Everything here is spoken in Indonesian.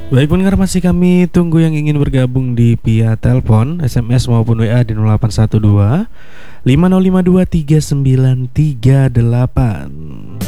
Baik pendengar, masih kami tunggu yang ingin bergabung di via telepon, SMS maupun WA di 0812 5052 3938.